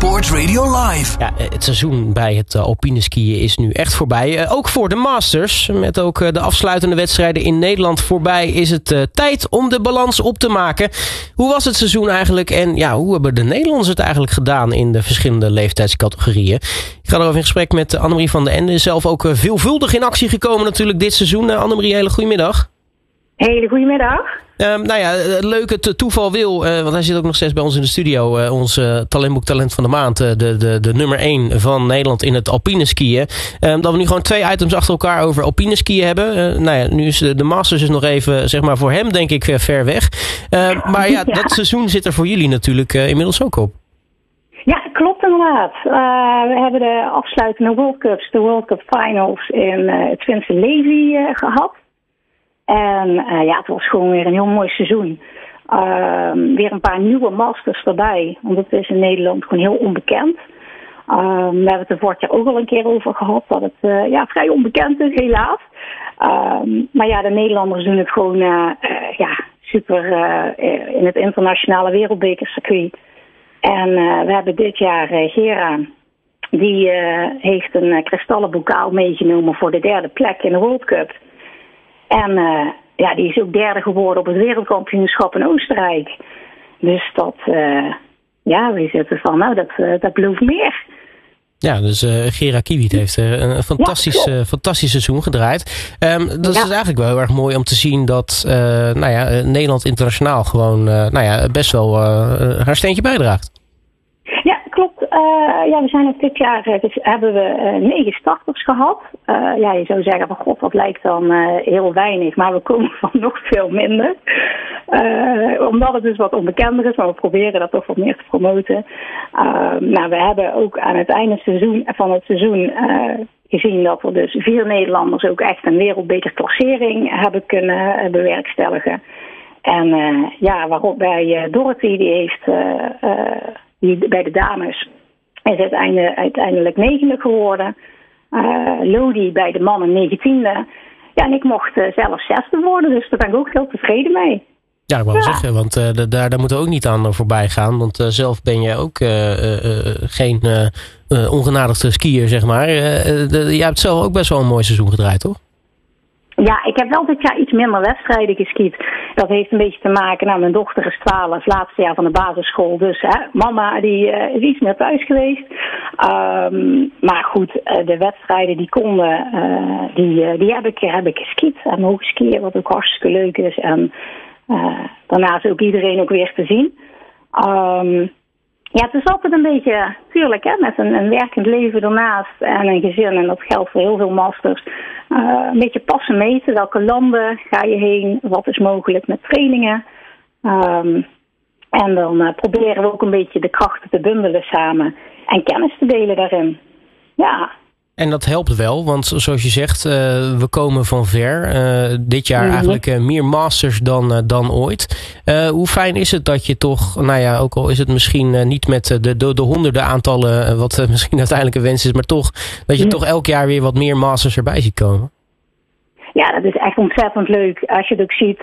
Sports Radio Live. Ja, het seizoen bij het alpine skiën is nu echt voorbij. Ook voor de Masters. Met ook de afsluitende wedstrijden in Nederland voorbij is het tijd om de balans op te maken. Hoe was het seizoen eigenlijk en ja, hoe hebben de Nederlanders het eigenlijk gedaan in de verschillende leeftijdscategorieën? Ik ga erover in gesprek met Annemarie van den Ende. Zelf ook veelvuldig in actie gekomen natuurlijk dit seizoen. Annemarie, hele goedemiddag. Hele goedemiddag. Leuk het toeval wil, want hij zit ook nog steeds bij ons in de studio. Ons talentboek Talent van de Maand, de nummer 1 van Nederland in het alpine skiën. Dat we nu gewoon 2 items achter elkaar over alpine skiën hebben. Nu is de Masters dus nog even, zeg maar voor hem denk ik ver weg. Maar ja, dat seizoen zit er voor jullie natuurlijk inmiddels ook op. Ja, klopt inderdaad. We hebben de afsluitende World Cups, de World Cup Finals in het Twentse Levi gehad. En het was gewoon weer een heel mooi seizoen. Weer een paar nieuwe masters erbij. Want het is in Nederland gewoon heel onbekend. We hebben het er vorig jaar ook al een keer over gehad. Dat het vrij onbekend is, helaas. Maar ja, de Nederlanders doen het gewoon super in het internationale wereldbekercircuit. En we hebben dit jaar Gera. Die heeft een kristallen bokaal meegenomen voor de 3e plek in de World Cup. En die is ook 3e geworden op het wereldkampioenschap in Oostenrijk. Dus we zitten van, dat belooft meer. Ja, dus Gera Kiewiet heeft een fantastisch seizoen gedraaid. Dat is eigenlijk wel heel erg mooi om te zien dat Nederland internationaal gewoon best wel haar steentje bijdraagt. Ja, klopt. We zijn ook dit jaar hebben we 9 starters gehad. Je zou zeggen van god, dat lijkt dan heel weinig, maar we komen van nog veel minder. Omdat het dus wat onbekender is, maar we proberen dat toch wat meer te promoten. We hebben ook aan het einde van het seizoen gezien dat we dus 4 Nederlanders ook echt een wereldbekerklassering hebben kunnen bewerkstelligen. En waarop bij Dorothy, die heeft die bij de dames is uiteindelijk 9e geworden. Lodi bij de mannen 19e. Ja, en ik mocht zelf 6e worden, dus daar ben ik ook heel tevreden mee. Ja, ik wou zeggen, want daar moeten we ook niet aan voorbij gaan. Want zelf ben je ook geen ongenadigde skier, zeg maar. Je hebt zelf ook best wel een mooi seizoen gedraaid, toch? Ja, ik heb wel dit jaar iets minder wedstrijden geskiet. Dat heeft een beetje te maken, mijn dochter is 12, laatste jaar van de basisschool. Dus mama die is iets meer thuis geweest. Maar goed, de wedstrijden die konden, die heb ik geskiet. En mogen skiën, wat ook hartstikke leuk is. En daarna is ook iedereen ook weer te zien. Het is altijd een beetje, tuurlijk, met een werkend leven ernaast en een gezin. En dat geldt voor heel veel masters. Een beetje passen meten. Welke landen ga je heen? Wat is mogelijk met trainingen? En dan proberen we ook een beetje de krachten te bundelen samen. En kennis te delen daarin. Ja. En dat helpt wel, want zoals je zegt, we komen van ver. Dit jaar eigenlijk meer masters dan ooit. Hoe fijn is het dat je toch, ook al is het misschien niet met de honderden aantallen, wat misschien uiteindelijk een wens is, maar toch, dat je toch elk jaar weer wat meer masters erbij ziet komen? Ja, dat is echt ontzettend leuk. Als je het ook ziet,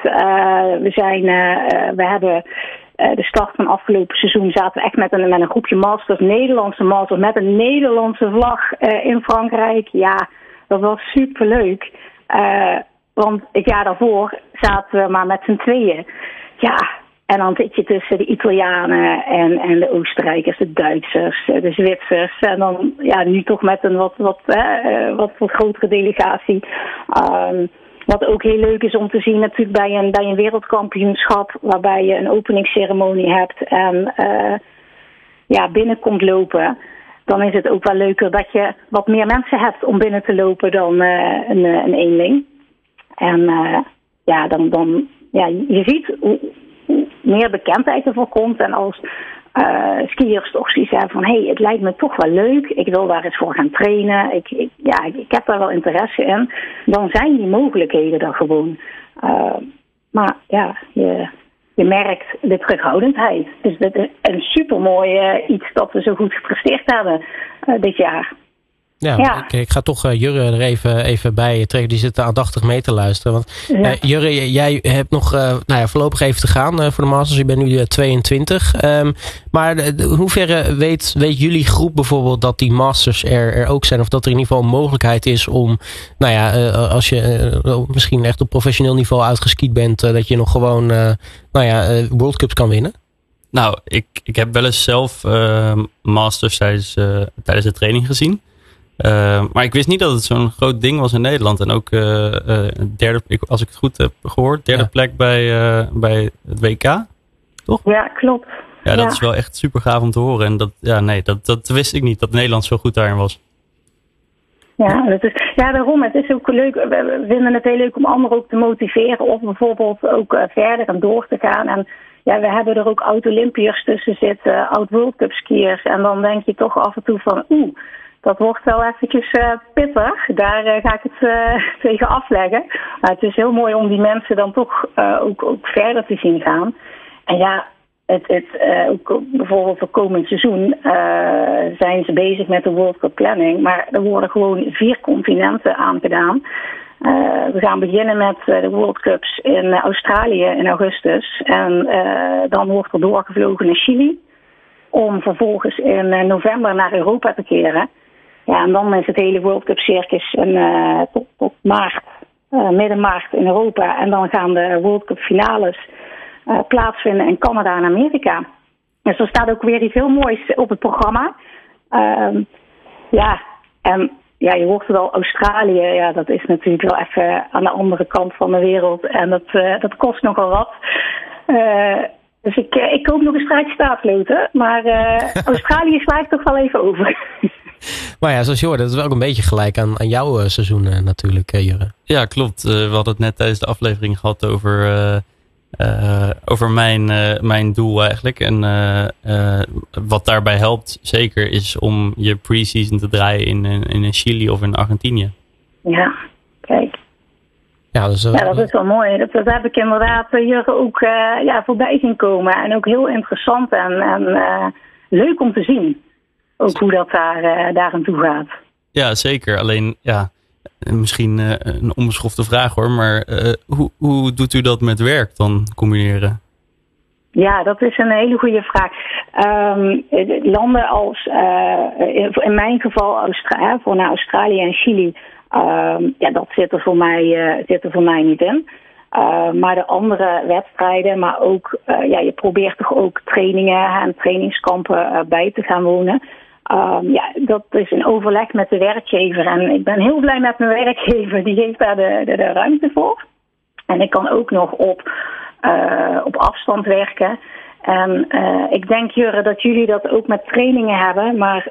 we hebben de start van afgelopen seizoen zaten we echt met een groepje masters, Nederlandse masters, met een Nederlandse vlag in Frankrijk. Ja, dat was superleuk. Want het jaar daarvoor zaten we maar met z'n tweeën. Ja, en dan zit je tussen de Italianen en de Oostenrijkers, de Duitsers, de Zwitsers. En dan nu toch met een wat grotere delegatie. Wat ook heel leuk is om te zien natuurlijk bij een wereldkampioenschap, waarbij je een openingsceremonie hebt en binnen komt lopen. Dan is het ook wel leuker dat je wat meer mensen hebt om binnen te lopen dan een eenling. En je ziet hoe meer bekendheid ervoor komt. En als skiers toch zoiets hebben van, het lijkt me toch wel leuk. Ik wil daar eens voor gaan trainen. Ik heb daar wel interesse in. Dan zijn die mogelijkheden er gewoon. Je merkt de terughoudendheid. Dus dat is een supermooi iets dat we zo goed gepresteerd hebben dit jaar. Ja. Ik ga toch Jurre er even bij trekken. Die zit aandachtig mee te luisteren. Want Jurre, jij hebt nog voorlopig even te gaan voor de Masters. Je bent nu 22. Maar in hoeverre weet jullie groep bijvoorbeeld dat die Masters er ook zijn? Of dat er in ieder geval een mogelijkheid is om, als je misschien echt op professioneel niveau uitgeskiet bent, dat je nog gewoon World Cups kan winnen? Nou, ik heb wel eens zelf Masters tijdens de training gezien. Maar ik wist niet dat het zo'n groot ding was in Nederland. En ook als ik het goed heb gehoord, derde plek bij het WK. Toch? Ja, klopt. Ja, dat is wel echt super gaaf om te horen. En dat wist ik niet, dat Nederland zo goed daarin was. Ja, daarom. Het is ook leuk. We vinden het heel leuk om anderen ook te motiveren. Of bijvoorbeeld ook verder en door te gaan. En ja, we hebben er ook oud-Olympiërs tussen zitten. Oud-World Cup skiers. En dan denk je toch af en toe van dat wordt wel eventjes pittig. Daar ga ik het tegen afleggen. Maar het is heel mooi om die mensen dan toch ook verder te zien gaan. En ja, ook bijvoorbeeld voor komend seizoen zijn ze bezig met de World Cup planning. Maar er worden gewoon 4 continenten aangedaan. We gaan beginnen met de World Cups in Australië in augustus. En dan wordt er doorgevlogen naar Chili. Om vervolgens in november naar Europa te keren. Ja, en dan is het hele World Cup circus tot maart, midden maart in Europa. En dan gaan de World Cup finales plaatsvinden in Canada en Amerika. Dus er staat ook weer iets heel moois op het programma. Je hoort het al, Australië, dat is natuurlijk wel even aan de andere kant van de wereld. En dat kost nogal wat. Dus ik koop nog een strijd staatsloten. Maar Australië sla ik toch wel even over. Maar ja, zoals je hoort, dat is wel ook een beetje gelijk aan jouw seizoen natuurlijk, Jurre. Ja, klopt. We hadden het net tijdens de aflevering gehad over mijn doel eigenlijk. En wat daarbij helpt zeker is om je pre-season te draaien in Chili of in Argentinië. Ja, kijk. Ja, dat is wel mooi. Dat heb ik inderdaad Jurre ook voorbij zien komen. En ook heel interessant en leuk om te zien. Ook hoe dat daar aan toe gaat. Ja, zeker. Alleen, misschien een onbeschofte vraag hoor. Maar hoe doet u dat met werk dan combineren? Ja, dat is een hele goede vraag. Landen als, in mijn geval voor naar Australië en Chili, dat zit er voor mij niet in. Maar de andere wedstrijden, maar ook, je probeert toch ook trainingen en trainingskampen bij te gaan wonen. Dat is een overleg met de werkgever. En ik ben heel blij met mijn werkgever. Die geeft daar de ruimte voor. En ik kan ook nog op afstand werken. En ik denk, Jurre, dat jullie dat ook met trainingen hebben. Maar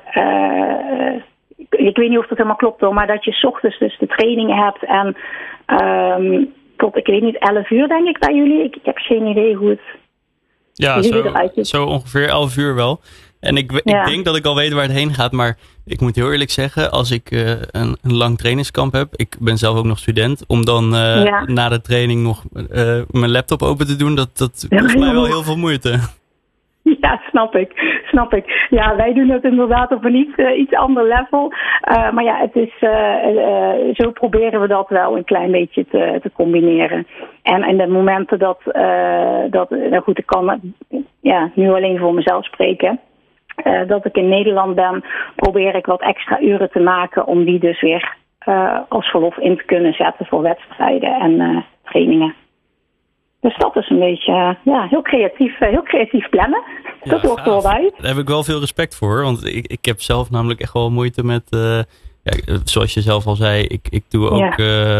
ik weet niet of dat helemaal klopt hoor. Maar dat je 's ochtends dus de trainingen hebt. En tot, ik weet niet, 11 uur denk ik bij jullie. Ik heb geen idee hoe het eruit ziet. Zo ongeveer 11 uur wel. En ik denk dat ik al weet waar het heen gaat. Maar ik moet heel eerlijk zeggen, als ik een lang trainingskamp heb. Ik ben zelf ook nog student. Om dan na de training nog mijn laptop open te doen. Dat kost mij wel heel veel moeite. Ja, snap ik. Ja, wij doen het inderdaad op een iets ander level. Maar ja, het is, zo proberen we dat wel een klein beetje te combineren. En in de momenten ik kan nu alleen voor mezelf spreken. Dat ik in Nederland ben, probeer ik wat extra uren te maken om die dus weer als verlof in te kunnen zetten voor wedstrijden en trainingen. Dus dat is een beetje heel creatief plannen. Dat hoort er wel uit. Daar heb ik wel veel respect voor, want ik heb zelf namelijk echt wel moeite met, zoals je zelf al zei, ik doe ook,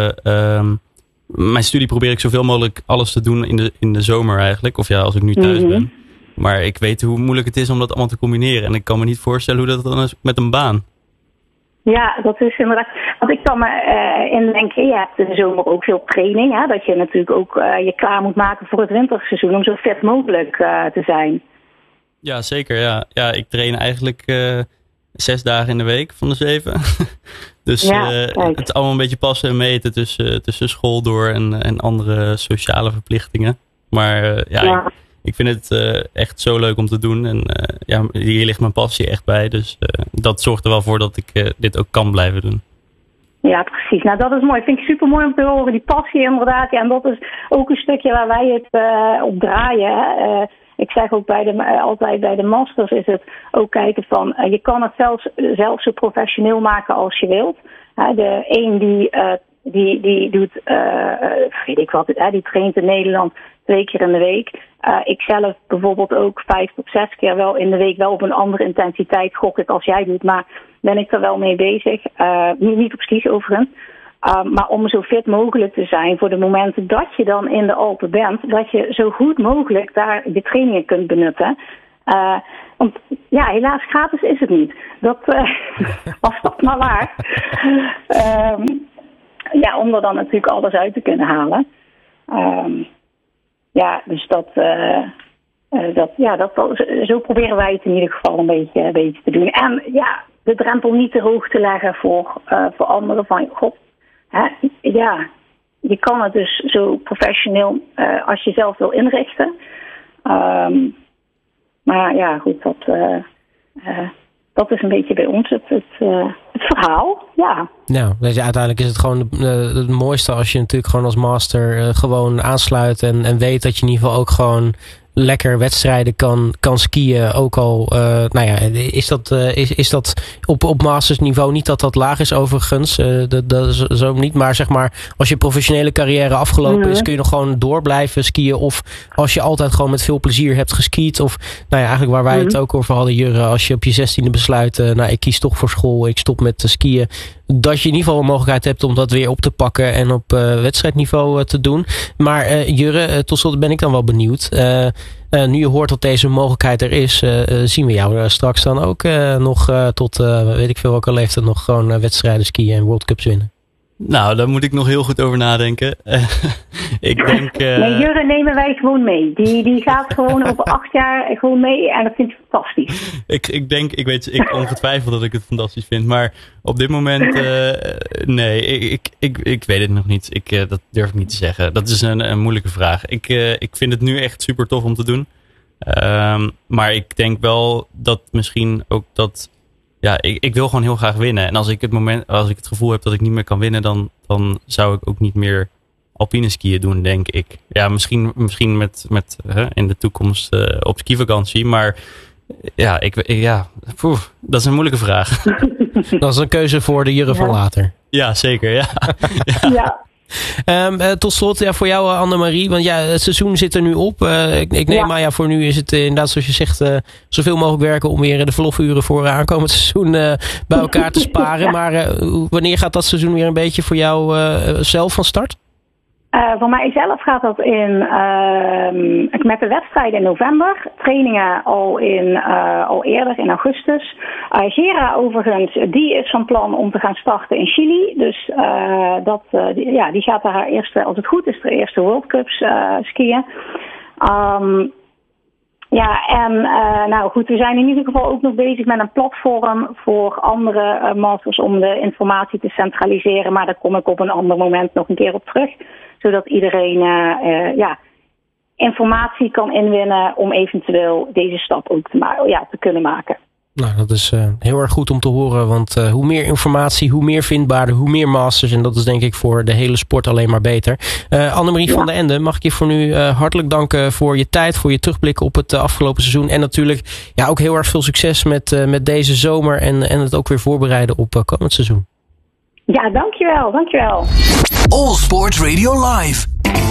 mijn studie probeer ik zoveel mogelijk alles te doen in de zomer eigenlijk, of als ik nu thuis ben. Maar ik weet hoe moeilijk het is om dat allemaal te combineren. En ik kan me niet voorstellen hoe dat dan is met een baan. Ja, dat is inderdaad. Want ik kan me indenken, je hebt in de zomer ook veel training. Hè, dat je natuurlijk ook je klaar moet maken voor het winterseizoen om zo fit mogelijk te zijn. Ja, zeker. Ja, ik train eigenlijk 6 dagen in de week van de 7. Dus het is allemaal een beetje passen en meten tussen school door en andere sociale verplichtingen. Maar ik vind het echt zo leuk om te doen. En hier ligt mijn passie echt bij. Dus dat zorgt er wel voor dat ik dit ook kan blijven doen. Ja, precies. Nou, dat is mooi. Vind ik super mooi om te horen. Die passie inderdaad. Ja, en dat is ook een stukje waar wij het op draaien. Hè. Ik zeg ook altijd bij de Masters is het ook kijken van... je kan het zelfs zo professioneel maken als je wilt. De een die doet, weet ik wat, die traint in Nederland 2 keer in de week. Ik zelf bijvoorbeeld ook 5 tot 6 keer wel in de week, wel op een andere intensiteit, gok ik als jij doet, maar ben ik er wel mee bezig. Niet op skis overigens. Maar om zo fit mogelijk te zijn voor de momenten dat je dan in de Alpen bent, dat je zo goed mogelijk daar de trainingen kunt benutten. Want ja, helaas gratis is het niet. Dat was dat maar waar. Om er dan natuurlijk alles uit te kunnen halen. Dus zo proberen wij het in ieder geval een beetje te doen. En ja, de drempel niet te hoog te leggen voor anderen van, god, je kan het dus zo professioneel als je zelf wil inrichten. Maar ja, goed, dat is een beetje bij ons het verhaal, ja. Nou, uiteindelijk is het gewoon het mooiste als je natuurlijk gewoon als master gewoon aansluit en weet dat je in ieder geval ook gewoon lekker wedstrijden kan skiën. Ook al, is dat op mastersniveau niet dat laag is overigens. Dat is zo niet. Maar zeg maar, als je professionele carrière afgelopen is, kun je nog gewoon door blijven skiën. Of als je altijd gewoon met veel plezier hebt geskiet. Of eigenlijk waar wij het ook over hadden, Jurre. Als je op je 16e besluit, ik kies toch voor school. Ik stop met skiën. Dat je in ieder geval een mogelijkheid hebt om dat weer op te pakken en op wedstrijdniveau te doen. Maar Jurre, tot slot ben ik dan wel benieuwd. Nu je hoort dat deze mogelijkheid er is, zien we jou straks dan ook nog tot, weet ik veel welke leeftijd, nog gewoon wedstrijden skiën en World Cups winnen? Nou, daar moet ik nog heel goed over nadenken. Ik denk... Nee, Jurre nemen wij gewoon mee. Die gaat gewoon over 8 jaar gewoon mee en dat vind ik fantastisch. Ik ongetwijfeld dat ik het fantastisch vind, maar op dit moment, nee, ik weet het nog niet. Dat durf ik niet te zeggen. Dat is een moeilijke vraag. Ik vind het nu echt super tof om te doen. Maar ik denk wel dat misschien ook dat... Ja, ik wil gewoon heel graag winnen. En als ik het gevoel heb dat ik niet meer kan winnen, dan zou ik ook niet meer alpine skiën doen, denk ik. Ja, misschien met in de toekomst op skivakantie. Maar dat is een moeilijke vraag. Dat is een keuze voor de Jurre van later. Ja, zeker. Ja. Ja. Tot slot, voor jou Annemarie, want het seizoen zit er nu op. Ik neem aan, voor nu is het inderdaad zoals je zegt, zoveel mogelijk werken om weer de verlofuren voor aankomend seizoen bij elkaar te sparen. Maar wanneer gaat dat seizoen weer een beetje voor jou zelf van start? Voor mijzelf gaat dat met de wedstrijden in november. Trainingen al eerder in augustus. Gera overigens, die is van plan om te gaan starten in Chili. Dus die gaat daar haar eerste, als het goed is, de eerste World Cups skiën. We zijn in ieder geval ook nog bezig met een platform voor andere masters om de informatie te centraliseren. Maar daar kom ik op een ander moment nog een keer op terug. Zodat iedereen informatie kan inwinnen om eventueel deze stap ook te kunnen maken. Nou, dat is heel erg goed om te horen, want hoe meer informatie, hoe meer vindbaarder, hoe meer masters. En dat is denk ik voor de hele sport alleen maar beter. Annemarie van der Ende, mag ik je voor nu hartelijk danken voor je tijd, voor je terugblik op het afgelopen seizoen. En natuurlijk ook heel erg veel succes met deze zomer en het ook weer voorbereiden op komend seizoen. Ja, dankjewel. All Sports Radio Live.